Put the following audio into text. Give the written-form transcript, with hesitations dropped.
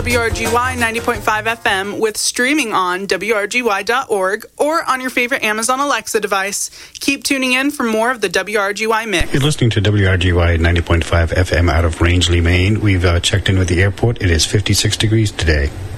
WRGY 90.5 FM with streaming on WRGY.org or on your favorite Amazon Alexa device. Keep tuning in for more of the WRGY mix. You're listening to WRGY 90.5 FM out of Rangeley, Maine. We've checked in with the airport. It is 56 degrees today.